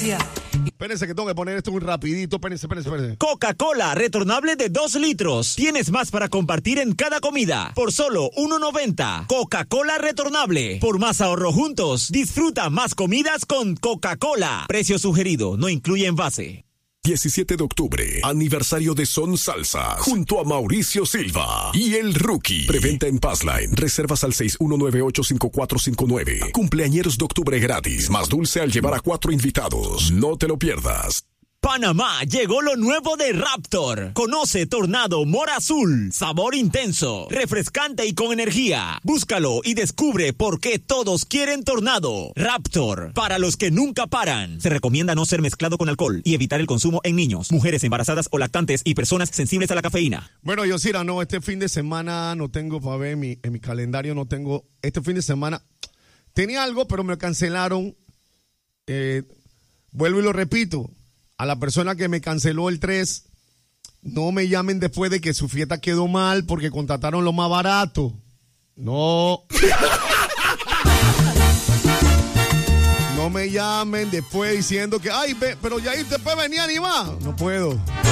decía. Espérense que tengo que poner esto muy rapidito. Espérense. Coca-Cola retornable de 2 litros. Tienes más para compartir en cada comida. Por solo $1.90. Coca-Cola retornable. Por más ahorro juntos. Disfruta más comidas con Coca-Cola. Precio sugerido. No incluye envase. 17 de octubre, aniversario de Son Salsa, junto a Mauricio Silva y El Rookie. Preventa en Passline, reservas al 6198-5459. Cumpleañeros de octubre gratis, más dulce al llevar a 4 invitados. No te lo pierdas. Panamá, llegó lo nuevo de Raptor. Conoce Tornado Mora Azul. Sabor intenso, refrescante y con energía. Búscalo y descubre por qué todos quieren Tornado. Raptor, para los que nunca paran. Se recomienda no ser mezclado con alcohol y evitar el consumo en niños, mujeres embarazadas o lactantes y personas sensibles a la cafeína. Bueno, Yosira, no, este fin de semana no tengo, para ver, en mi calendario no tengo. Este fin de semana tenía algo, pero me lo cancelaron. Vuelvo y lo repito. A la persona que me canceló el 3, no me llamen después de que su fiesta quedó mal porque contrataron lo más barato. No. No me llamen después diciendo que, ay, pero ya ahí después venía ni más. No puedo.